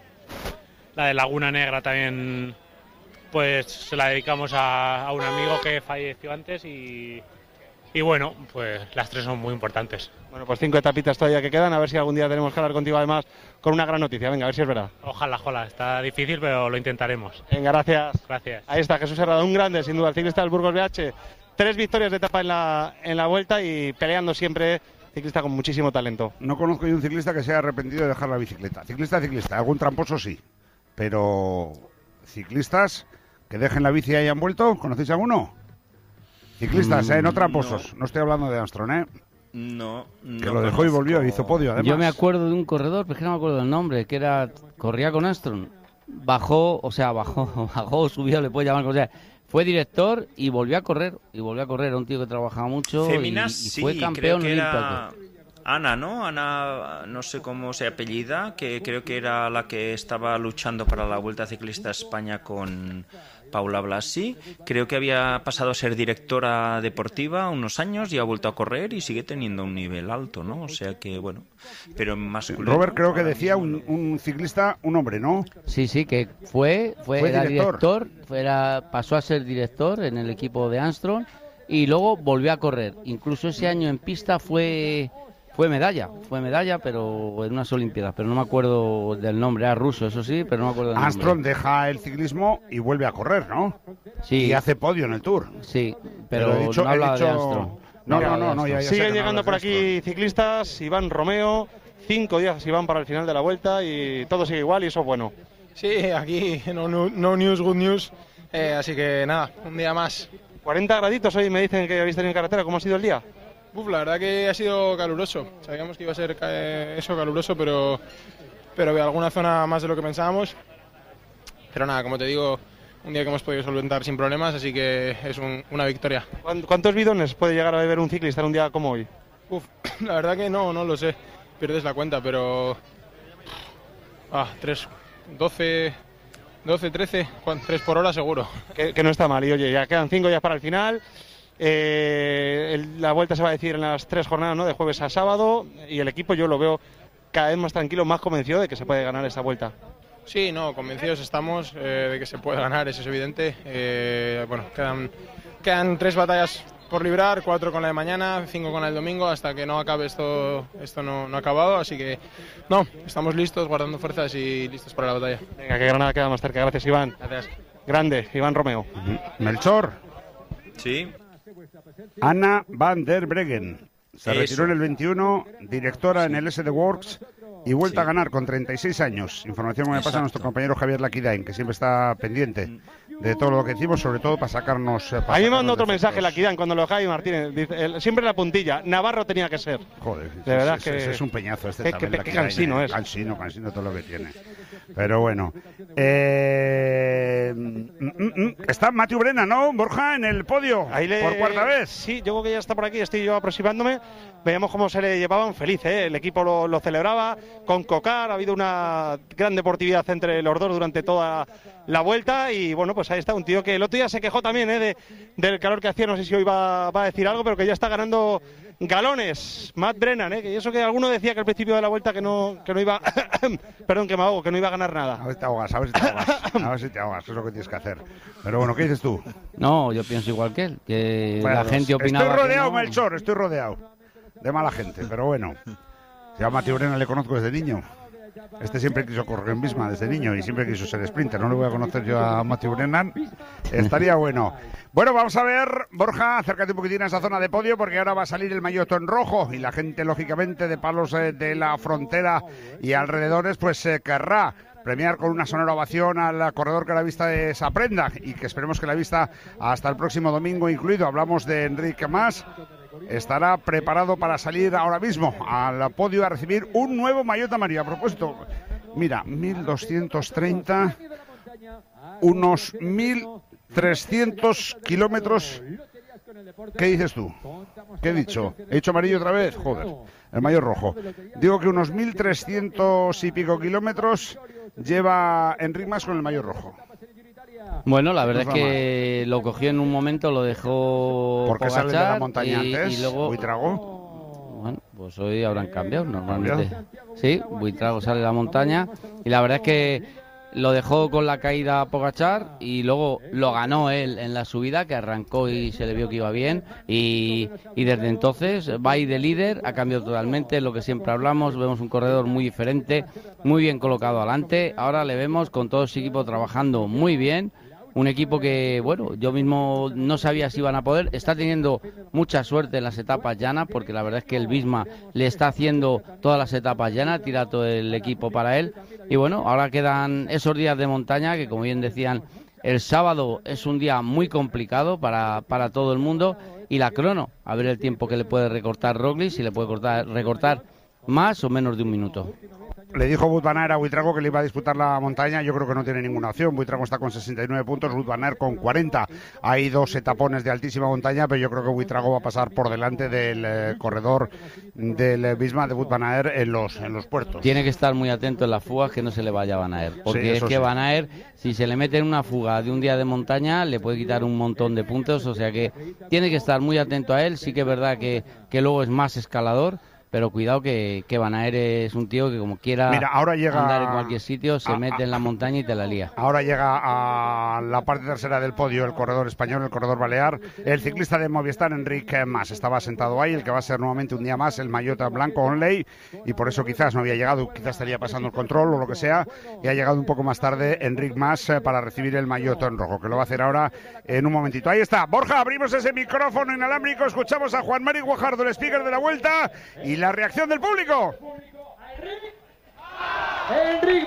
la de Laguna Negra también, pues se la dedicamos a un amigo que falleció antes y bueno, pues las 3 son muy importantes. Bueno, pues 5 etapitas todavía que quedan, a ver si algún día tenemos que hablar contigo además con una gran noticia, venga, a ver si es verdad. Ojalá, está difícil pero lo intentaremos. Venga, gracias. Gracias. Ahí está Jesús Herrada, un grande sin duda, el ciclista del Burgos BH. 3 victorias de etapa en la Vuelta y peleando siempre, ciclista con muchísimo talento. No conozco yo un ciclista que se haya arrepentido de dejar la bicicleta. Ciclista, algún tramposo sí, pero ciclistas que dejen la bici y hayan vuelto, ¿conocéis alguno? Ciclistas, no tramposos, no estoy hablando de Armstrong, No. Que lo dejó y volvió, hizo podio además. Yo me acuerdo de un corredor, pero es que no me acuerdo del nombre, que corría con Armstrong, bajó, subió, le puede llamar como sea. Fue director y volvió a correr, era un tío que trabajaba mucho. Féminas, y fue campeón olímpico. Ana, ¿no? Ana, no sé cómo se apellida, que creo que era la que estaba luchando para la Vuelta Ciclista España con Paula Blasi. Creo que había pasado a ser directora deportiva unos años y ha vuelto a correr y sigue teniendo un nivel alto, ¿no? O sea que, bueno, pero masculino. Robert creo que decía un ciclista, un hombre, ¿no? Sí, que era director, pasó a ser director en el equipo de Armstrong y luego volvió a correr. Incluso ese año en pista fue Fue medalla, pero en unas Olimpiadas, pero no me acuerdo del nombre, era ruso, eso sí, pero no me acuerdo del Armstrong nombre. deja el ciclismo y vuelve a correr, ¿no? Sí. Y hace podio en el Tour. Sí, pero he dicho, no habla de Armstrong. No, ya Siguen llegando por aquí ciclistas, Iván Romeo, 5 días Iván para el final de la vuelta y todo sigue igual y eso es bueno. Sí, aquí no news, good news, así que nada, un día más. 40 graditos hoy me dicen que habéis tenido en carretera, ¿cómo ha sido el día? La verdad que ha sido caluroso, sabíamos que iba a ser eso caluroso, pero de alguna zona más de lo que pensábamos. Pero nada, como te digo, un día que hemos podido solventar sin problemas, así que es una victoria. ¿Cuántos bidones puede llegar a beber un ciclista en un día como hoy? La verdad que no lo sé, pierdes la cuenta, pero 12, 13, 3 por hora seguro. Que no está mal, y oye, ya quedan 5 días para el final. La vuelta se va a decir en las 3 jornadas, ¿no? De jueves a sábado, y el equipo yo lo veo cada vez más tranquilo, más convencido de que se puede ganar esta vuelta. Sí, convencidos estamos de que se puede ganar, eso es evidente. Quedan 3 batallas por librar, 4 con la de mañana, 5 con la del domingo, hasta que no acabe esto no ha acabado, así que estamos listos, guardando fuerzas y listos para la batalla. Venga, que Granada queda más cerca, gracias Iván. Gracias. Grande, Iván Romeo. Melchor. Sí. Anna van der Breggen. Se retiró en el 21, directora en el SD Works y vuelta a ganar con 36 años. Información que me pasa a nuestro compañero Javier Laquidain, que siempre está pendiente de todo lo que decimos, sobre todo para sacarnos... A mí me manda otro mensaje Laquidain cuando lo Javi Martínez, dice, siempre la puntilla, Navarro tenía que ser. Joder, de verdad que es un peñazo qué cansino es. Cansino todo lo que tiene. Pero bueno. Está Matthew Brennan, ¿no? Borja, en el podio por cuarta vez. Sí, yo creo que ya está por aquí, estoy yo aproximándome. Veíamos cómo se le llevaban feliz, ¿eh? El equipo lo celebraba con Cocar, ha habido una gran deportividad entre los dos durante toda la vuelta y bueno, pues ahí está un tío que el otro día se quejó también del calor que hacía, no sé si hoy va a decir algo, pero que ya está ganando galones. Matt Brennan, que eso que alguno decía que al principio de la vuelta que no iba perdón, que me ahogo, que no iba a ganar nada. A ver si te ahogas, a ver si te ahogas, eso es lo que tienes que hacer. Pero bueno, ¿qué dices tú? No, yo pienso igual que él, que bueno, la gente opinaba. Estoy rodeado, que no. Melchor, estoy rodeado de mala gente, pero bueno. Si a Matthew Brennan le conozco desde niño. Este siempre quiso correr en Bisma desde niño y siempre quiso ser sprinter. No le voy a conocer yo a Matthew Brennan. Estaría bueno. Bueno, vamos a ver, Borja, acércate un poquitín a esa zona de podio porque ahora va a salir el maillot en rojo y la gente, lógicamente, de Palos de la Frontera y alrededores, pues querrá premiar con una sonora ovación al corredor que la vista de esa prenda y que esperemos que la vista hasta el próximo domingo incluido. Hablamos de Enric Mas. Estará preparado para salir ahora mismo al podio a recibir un nuevo maillot amarillo. A propósito, mira, 1230, unos 1300 kilómetros. ¿Qué dices tú? ¿Qué he dicho? ¿He dicho amarillo otra vez? Joder, el maillot rojo. Digo que unos 1300 y pico kilómetros lleva Enric Mas con el maillot rojo. Bueno, la verdad es que lo cogió en un momento, lo dejó ¿por qué sale de la montaña antes? Y luego ¿Buitrago? Bueno, pues hoy habrán cambiado normalmente. Sí, Buitrago sale de la montaña y la verdad es que lo dejó con la caída a Pogačar y luego lo ganó él en la subida, que arrancó y se le vio que iba bien y desde entonces va ahí de líder, ha cambiado totalmente, lo que siempre hablamos, vemos un corredor muy diferente, muy bien colocado adelante, ahora le vemos con todo su equipo trabajando muy bien. Un equipo que, bueno, yo mismo no sabía si iban a poder. Está teniendo mucha suerte en las etapas llanas, porque la verdad es que el Visma le está haciendo todas las etapas llanas, tira todo el equipo para él. Y bueno, ahora quedan esos días de montaña, que como bien decían, el sábado es un día muy complicado para todo el mundo. Y la crono, a ver el tiempo que le puede recortar Roglic, si le puede recortar más o menos de un minuto. Le dijo Wout van Aert a Buitrago que le iba a disputar la montaña. Yo creo que no tiene ninguna opción. Buitrago está con 69 puntos, Wout van Aert con 40. Hay 2 etapones de altísima montaña, pero yo creo que Buitrago va a pasar por delante del corredor del Visma de Wout van Aert en los puertos. Tiene que estar muy atento en las fugas, que no se le vaya a Van Aert, porque sí, es que sí. Van Aert, si se le mete en una fuga de un día de montaña, le puede quitar un montón de puntos, o sea que tiene que estar muy atento a él. Sí que es verdad que luego es más escalador, pero cuidado que Van Aert es un tío que como quiera ahora llega andar en cualquier sitio, se mete en la montaña y te la lía. Ahora llega a la parte tercera del podio el corredor español, el corredor balear, el ciclista de Movistar, Enric Mas. Estaba sentado ahí, el que va a ser nuevamente un día más el Maillot blanco Onley, y por eso quizás no había llegado, quizás estaría pasando el control o lo que sea, y ha llegado un poco más tarde Enric Mas para recibir el Maillot en rojo, que lo va a hacer ahora en un momentito. Ahí está, Borja, abrimos ese micrófono inalámbrico, escuchamos a Juan Mari Guajardo, el speaker de la Vuelta, y la reacción del público. Enric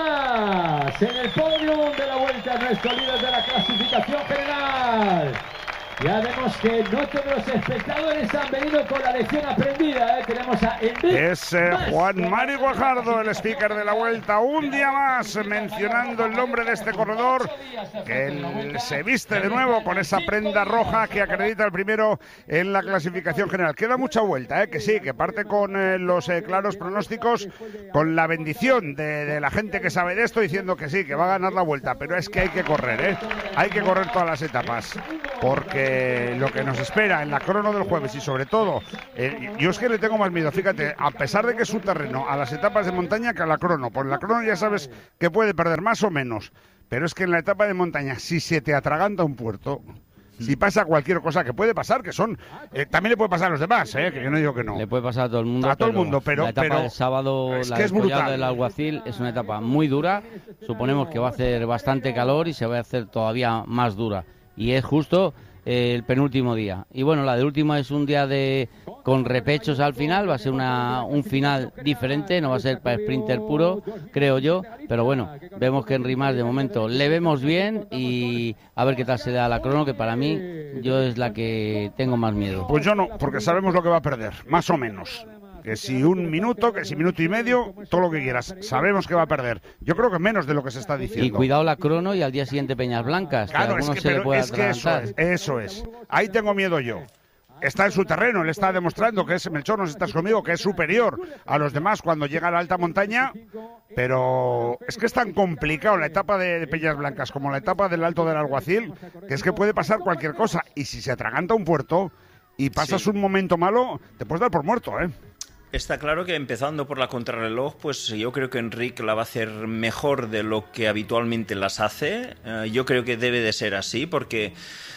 Mas en el podio de la Vuelta, nuestro líder de la clasificación general. Ya vemos que no todos los espectadores han venido con la lección aprendida. Tenemos a Enric Es Juan Mari Guajardo, el speaker de la Vuelta, un día más mencionando el nombre de este corredor, que se viste de nuevo con esa prenda roja que acredita el primero en la clasificación general. Queda mucha vuelta, que sí, que parte con los claros pronósticos, con la bendición de la gente que sabe de esto, diciendo que sí, que va a ganar la Vuelta, pero es que hay que correr, hay que correr todas las etapas, porque lo que nos espera en la crono del jueves y sobre todo, yo es que le tengo más miedo, fíjate, a pesar de que es su terreno, a las etapas de montaña que a la crono. Por la crono ya sabes que puede perder más o menos, pero es que en la etapa de montaña, si se te atraganta un puerto, si pasa cualquier cosa, que puede pasar, que son también le puede pasar a los demás, que yo no digo que no. Le puede pasar a todo el mundo. A todo el mundo, pero la etapa del sábado, es la que es del brutal. del Alguacil, es una etapa muy dura. Suponemos que va a hacer bastante calor y se va a hacer todavía más dura. Y es justo el penúltimo día. Y bueno, la del último es un día con repechos al final, va a ser un final diferente, no va a ser para sprinter puro, creo yo, pero bueno, vemos que Enric Mas de momento le vemos bien y a ver qué tal se da la crono, que para mí yo es la que tengo más miedo. Pues yo no, porque sabemos lo que va a perder, más o menos. Que si un minuto, que si minuto y medio, todo lo que quieras. Sabemos que va a perder. Yo creo que menos de lo que se está diciendo. Y cuidado la crono y al día siguiente Peñas Blancas. Claro, que es que eso es. Ahí tengo miedo yo. Está en su terreno, él está demostrando que es, Melchor, no sé si estás conmigo, que es superior a los demás cuando llega a la alta montaña, pero es que es tan complicado la etapa de Peñas Blancas como la etapa del Alto del Alguacil, que es que puede pasar cualquier cosa. Y si se atraganta un puerto y pasas un momento malo, te puedes dar por muerto, Está claro que empezando por la contrarreloj, pues yo creo que Enric la va a hacer mejor de lo que habitualmente las hace. Yo creo que debe de ser así porque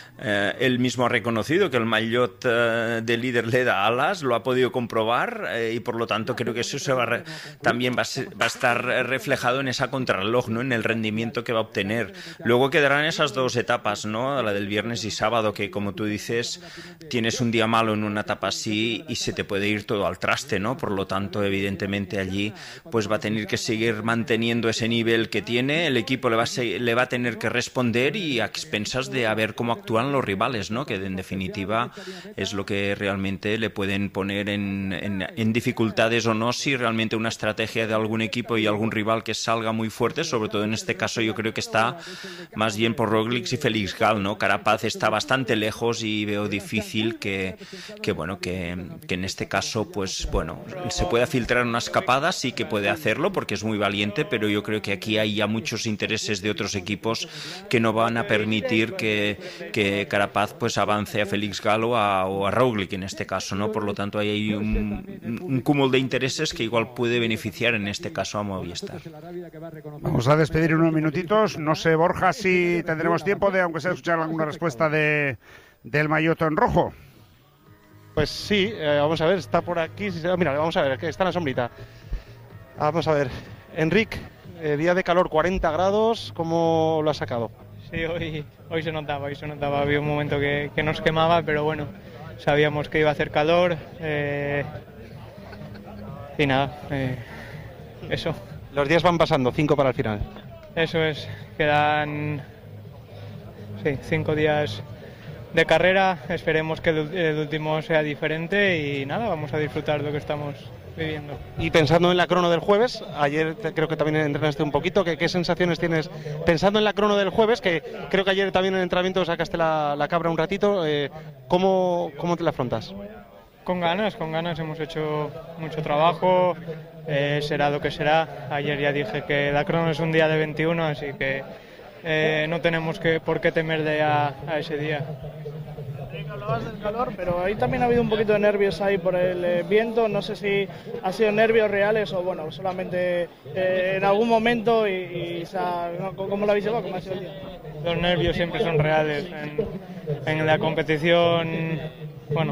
él mismo ha reconocido que el maillot de líder le da alas, lo ha podido comprobar y por lo tanto creo que eso también va a estar reflejado en esa contrarreloj, ¿no? En el rendimiento que va a obtener. Luego quedarán esas dos etapas, ¿no? La del viernes y sábado, que como tú dices, tienes un día malo en una etapa así y se te puede ir todo al traste, ¿no? Por lo tanto, evidentemente allí pues va a tener que seguir manteniendo ese nivel que tiene, el equipo le va a tener que responder y a expensas de a ver cómo actúan los rivales, ¿no? Que en definitiva es lo que realmente le pueden poner en dificultades o no, si realmente una estrategia de algún equipo y algún rival que salga muy fuerte, sobre todo en este caso yo creo que está más bien por Roglic y Félix Gall, ¿no? Carapaz está bastante lejos y veo difícil que en este caso pues bueno, se pueda filtrar una escapada, sí que puede hacerlo porque es muy valiente, pero yo creo que aquí hay ya muchos intereses de otros equipos que no van a permitir que Carapaz pues avance a Félix Gall o a Roglic en este caso, ¿no? Por lo tanto hay un cúmulo de intereses que igual puede beneficiar en este caso a Movistar. Vamos a despedir unos minutitos. No sé, Borja, si tendremos tiempo de, aunque sea, escuchar alguna respuesta del maillot en rojo. Pues sí, vamos a ver, está por aquí. Mira, vamos a ver, que está en la sombrita. Vamos a ver, Enric, día de calor, 40 grados, ¿cómo lo has sacado? Sí, hoy se notaba, había un momento que nos quemaba, pero bueno, sabíamos que iba a hacer calor y nada, eso. Los días van pasando, 5 para el final. Eso es, quedan 5 días de carrera, esperemos que el último sea diferente y nada, vamos a disfrutar de lo que estamos viviendo. Y pensando en la crono del jueves, ayer creo que también entrenaste un poquito, ¿qué sensaciones tienes pensando en la crono del jueves? Que creo que ayer también en el entrenamiento sacaste la cabra un ratito, ¿cómo te la afrontas? Con ganas, hemos hecho mucho trabajo, será lo que será. Ayer ya dije que la crono es un día de 21, así que no tenemos por qué temer a ese día. hablabas del calor, pero ahí también ha habido un poquito de nervios ahí por el viento. No sé si ha sido nervios reales o bueno, solamente en algún momento ¿cómo lo habéis llevado? ¿Cómo ha sido el día? Los nervios siempre son reales. En la competición, bueno,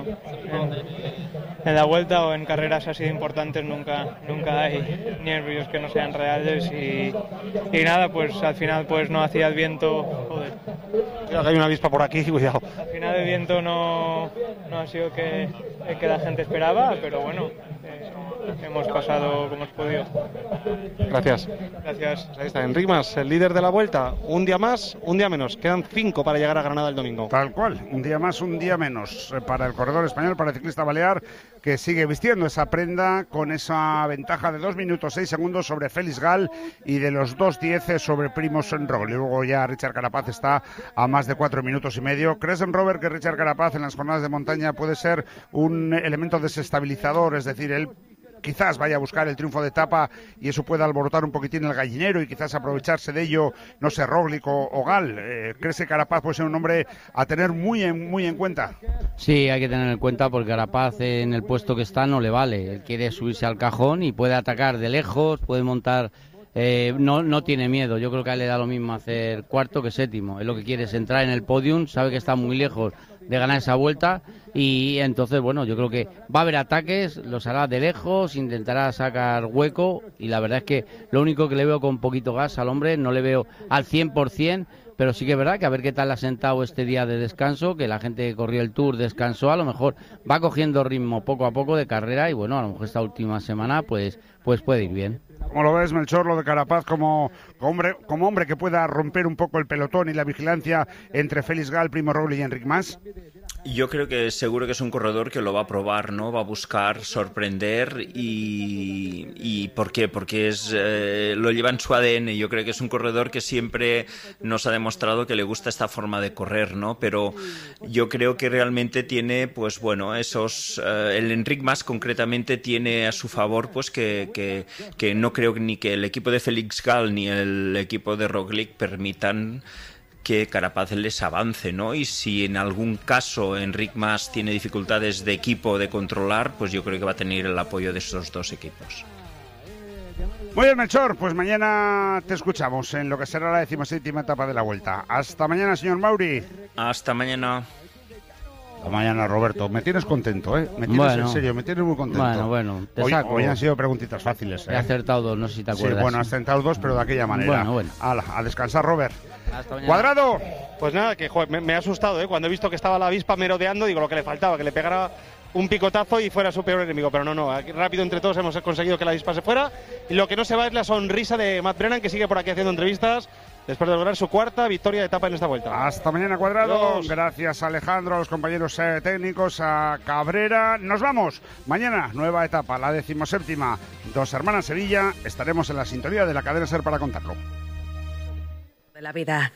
en la vuelta o en carreras así importantes nunca hay nervios que no sean reales y nada, pues al final pues no hacía el viento. Joder. Creo que hay una avispa por aquí, cuidado. Al final el viento no ha sido que la gente esperaba, pero bueno, hemos pasado como hemos podido. Gracias. Gracias. Ahí está Enric Mas, el líder de la Vuelta. Un día más, un día menos. Quedan 5 para llegar a Granada el domingo. Tal cual, un día más, un día menos para el corredor español, para el ciclista balear, que sigue vistiendo esa prenda con esa ventaja de 2 minutos 6 segundos sobre Félix Gal y de los 2:10 sobre Primož Roglič. Luego ya Richard Carapaz está a más de 4 minutos y medio. ¿Crees, Robert, que Richard Carapaz en las jornadas de montaña puede ser un elemento desestabilizador? Es decir, él quizás vaya a buscar el triunfo de etapa y eso pueda alborotar un poquitín el gallinero y quizás aprovecharse de ello, no sé, Roglič o Gal. ¿Crees que Carapaz puede ser un hombre a tener muy en cuenta? Sí, hay que tener en cuenta porque Carapaz en el puesto que está no le vale. Él quiere subirse al cajón y puede atacar de lejos, puede montar... no tiene miedo. Yo creo que a él le da lo mismo hacer cuarto que séptimo. Él lo que quiere es entrar en el podium, sabe que está muy lejos de ganar esa vuelta y entonces, bueno, yo creo que va a haber ataques, los hará de lejos, intentará sacar hueco y la verdad es que lo único que le veo con poquito gas al hombre, no le veo al 100%, pero sí que es verdad que a ver qué tal ha sentado este día de descanso, que la gente que corrió el Tour descansó, a lo mejor va cogiendo ritmo poco a poco de carrera y bueno, a lo mejor esta última semana pues puede ir bien. ¿Cómo lo ves, Melchor, lo de Carapaz como hombre que pueda romper un poco el pelotón y la vigilancia entre Félix Gal, Primož Roglič y Enric Mas? Yo creo que seguro que es un corredor que lo va a probar, ¿no? Va a buscar sorprender y ¿por qué? Porque lo lleva en su ADN. Yo creo que es un corredor que siempre nos ha demostrado que le gusta esta forma de correr, ¿no? Pero yo creo que realmente tiene, pues bueno, el Enric Mas concretamente tiene a su favor, pues que no creo ni que el equipo de Félix Gal ni el equipo de Roglič permitan que Carapaz les avance, ¿no? Y si en algún caso Enric Mas tiene dificultades de equipo de controlar, pues yo creo que va a tener el apoyo de estos dos equipos. Muy bien, Melchor, pues mañana te escuchamos en lo que será la 17ª etapa de la Vuelta. Hasta mañana, señor Mauri. Hasta mañana. Hasta mañana, Roberto. Me tienes contento, ¿eh? Me tienes en serio, me tienes muy contento. Bueno, te saco. Hoy han sido preguntitas fáciles, ¿eh? He acertado 2, no sé si te acuerdas. Sí, bueno, has acertado 2, pero de aquella manera. Bueno. A descansar, Robert. ¡Cuadrado! Pues nada, que joder, me ha asustado, ¿eh? Cuando he visto que estaba la avispa merodeando, digo lo que le faltaba, que le pegara un picotazo y fuera su peor enemigo. Pero no, aquí rápido entre todos hemos conseguido que la avispa se fuera. Y lo que no se va es la sonrisa de Matt Brennan, que sigue por aquí haciendo entrevistas después de lograr su 4ª victoria de etapa en esta vuelta. Hasta mañana, Cuadrado. Adiós. Gracias, Alejandro, a los compañeros técnicos, a Cabrera. Nos vamos. Mañana, nueva etapa, la 17ª. Dos Hermanas Sevilla. Estaremos en la sintonía de la cadena SER para contarlo. De la vida.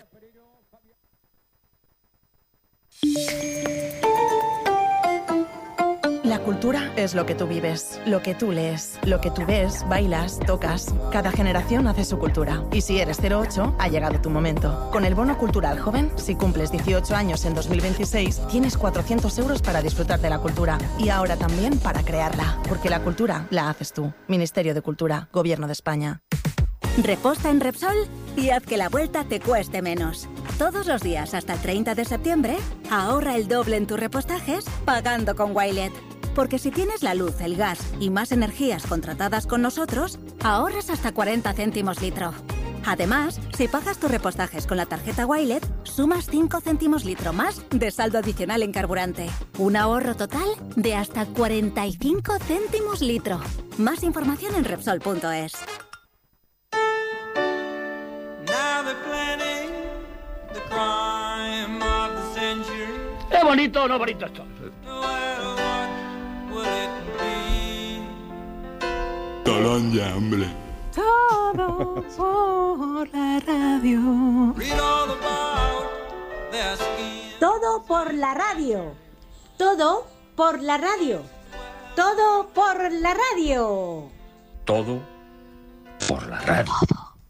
La cultura es lo que tú vives, lo que tú lees, lo que tú ves, bailas, tocas. Cada generación hace su cultura. Y si eres 08, ha llegado tu momento. Con el Bono Cultural Joven, si cumples 18 años en 2026, tienes 400 euros para disfrutar de la cultura. Y ahora también para crearla. Porque la cultura la haces tú. Ministerio de Cultura, Gobierno de España. Reposta en Repsol y haz que la vuelta te cueste menos. Todos los días hasta el 30 de septiembre, ahorra el doble en tus repostajes pagando con Wilet. Porque si tienes la luz, el gas y más energías contratadas con nosotros, ahorras hasta 40 céntimos litro. Además, si pagas tus repostajes con la tarjeta Wilet, sumas 5 céntimos litro más de saldo adicional en carburante. Un ahorro total de hasta 45 céntimos litro. Más información en Repsol.es. ¿Es bonito o no bonito esto? Tolonja, hombre. Todo por la radio. Todo por la radio. Todo por la radio. Todo por la radio. Todo por la radio.